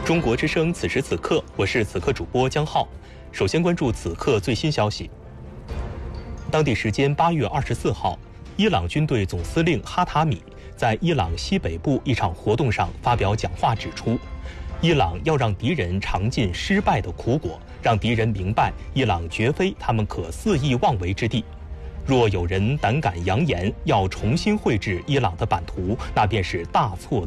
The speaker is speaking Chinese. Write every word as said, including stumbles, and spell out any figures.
中国之声，此时此刻，我是此刻主播江浩。首先关注此刻最新消息。当地时间八月二十四号，伊朗军队总司令哈塔米在伊朗西北部一场活动上发表讲话，指出，伊朗要让敌人尝尽失败的苦果，让敌人明白伊朗绝非他们可肆意妄为之地。若有人胆敢扬言要重新绘制伊朗的版图，那便是大错